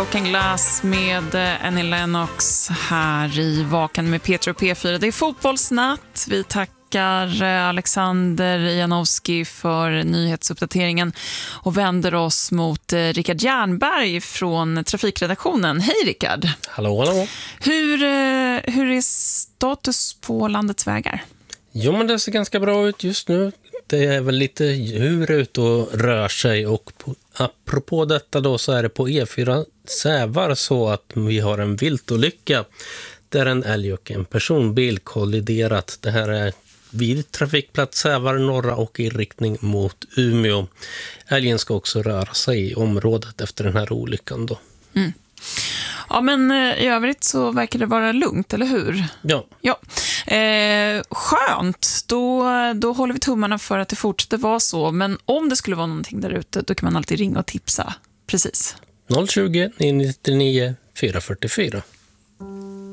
Broken Glass med Annie Lennox här i Vaken med Peter och P4. Det är fotbollsnatt. Vi tackar Alexander Janowski för nyhetsuppdateringen och vänder oss mot Rickard Jernberg från trafikredaktionen. Hej Rickard! Hallå, hallå! Hur är status på landets vägar? Jo, men det ser ganska bra ut just nu. Det är väl lite djur ut och rör sig, och apropå detta då så är det på E4 Sävar så att vi har en viltolycka där en älg och en personbil kolliderat. Det här är vid trafikplats Sävar norra och i riktning mot Umeå. Älgen ska också röra sig i området efter den här olyckan då. Mm. Ja, men i övrigt så verkar det vara lugnt, eller hur? Ja. Skönt. Då håller vi tummarna för att det fortsätter vara så. Men om det skulle vara någonting där ute, då kan man alltid ringa och tipsa. Precis. 020 999 444.